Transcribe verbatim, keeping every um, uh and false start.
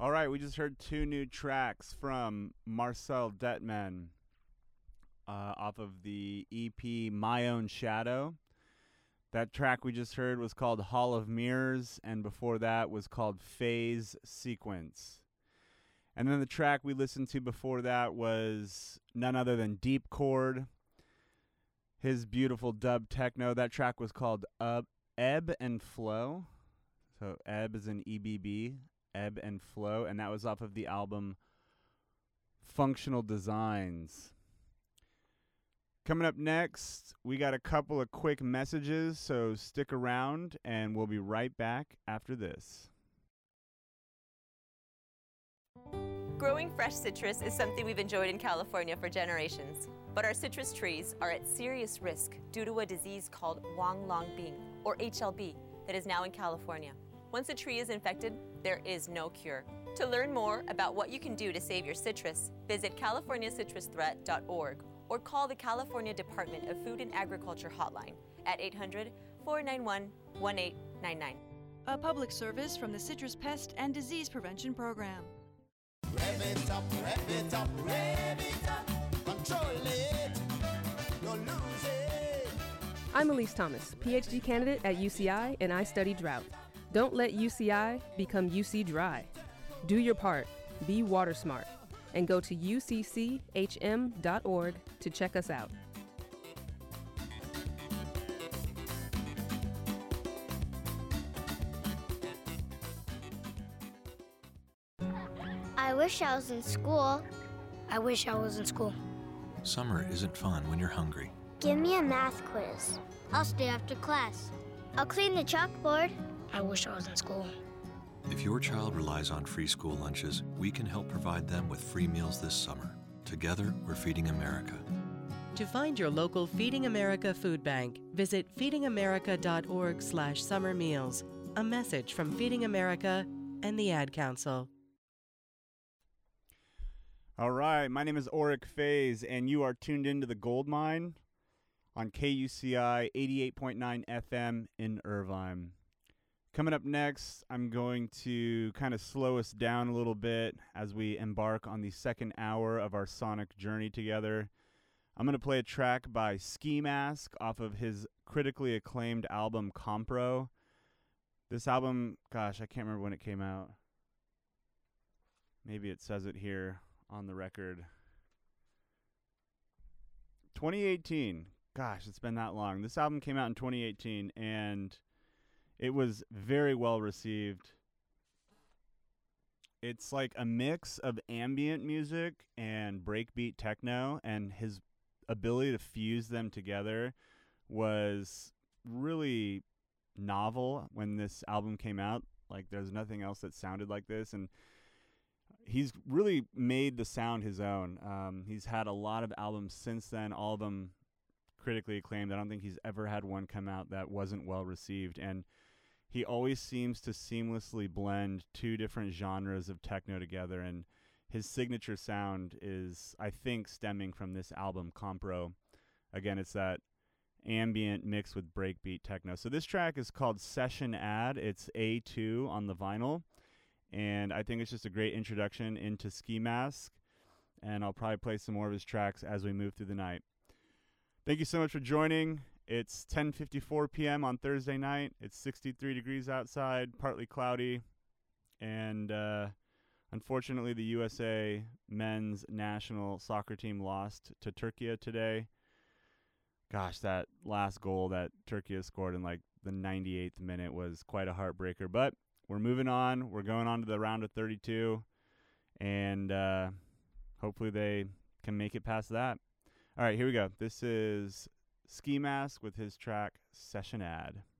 All right, we just heard two new tracks from Marcel Detman uh, off of the E P My Own Shadow. That track we just heard was called Hall of Mirrors, and before that was called Phase Sequence. And then the track we listened to before that was none other than Deep Chord, his beautiful dub techno. That track was called uh, Ebb and Flow. So Ebb is in E B B, Ebb and Flow, and that was off of the album Functional Designs. Coming up next, we got a couple of quick messages, so stick around, and we'll be right back after this. Growing fresh citrus is something we've enjoyed in California for generations, but our citrus trees are at serious risk due to a disease called Huanglongbing, or H L B, that is now in California. Once a tree is infected, there is no cure. To learn more about what you can do to save your citrus, visit california citrus threat dot org or call the California Department of Food and Agriculture hotline at eight hundred, four nine one, one eight nine nine. A public service from the Citrus Pest and Disease Prevention Program. Rev it up, rev it up, rev it up, control it, don't lose it. I'm Elise Thomas, P H D candidate at U C I, and I study drought. Don't let U C I become U C dry. Do your part, be water smart, and go to u c c h m dot org to check us out. I wish I was in school. I wish I was in school. Summer isn't fun when you're hungry. Give me a math quiz. I'll stay after class. I'll clean the chalkboard. I wish I was in school. If your child relies on free school lunches, we can help provide them with free meals this summer. Together, we're Feeding America. To find your local Feeding America food bank, visit feeding america dot org slash summer meals. A message from Feeding America and the Ad Council. All right, my name is Oric Faze, and you are tuned into the Gold Mine on K U C I eighty-eight point nine F M in Irvine. Coming up next, I'm going to kind of slow us down a little bit as we embark on the second hour of our sonic journey together. I'm going to play a track by Ski Mask off of his critically acclaimed album Compro. This album, gosh, I can't remember when it came out. Maybe it says it here on the record. twenty eighteen. Gosh, it's been that long. This album came out in twenty eighteen, and it was very well received. It's like a mix of ambient music and breakbeat techno, and his ability to fuse them together was really novel when this album came out. Like, there's nothing else that sounded like this, and he's really made the sound his own. Um, he's had a lot of albums since then, all of them critically acclaimed. I don't think he's ever had one come out that wasn't well received, and he always seems to seamlessly blend two different genres of techno together, and his signature sound is, I think, stemming from this album, Compro. Again, it's that ambient mixed with breakbeat techno. So this track is called Session Ad. It's A two on the vinyl, and I think it's just a great introduction into Ski Mask, and I'll probably play some more of his tracks as we move through the night. Thank you so much for joining. It's ten fifty-four p.m. on Thursday night. It's sixty-three degrees outside, partly cloudy, and uh, unfortunately the U S A men's national soccer team lost to Turkey today. Gosh, that last goal that Turkey scored in like the ninety-eighth minute was quite a heartbreaker, but we're moving on. We're going on to the round of thirty-two, and uh, hopefully they can make it past that. All right, here we go. This is Ski Mask with his track Session Ad.